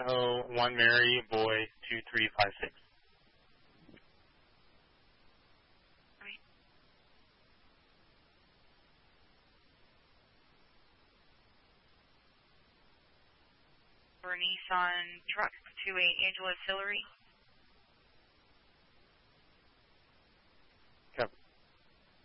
Idaho 1 Mary, boy 2356. For Nissan truck to a Angeles Hillary.